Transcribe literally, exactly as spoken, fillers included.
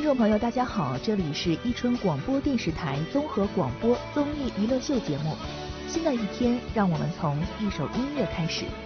众朋友大家好，这里是伊春广播电视台综合广播综艺娱乐秀节目。新的一天，让我们从一首音乐开始。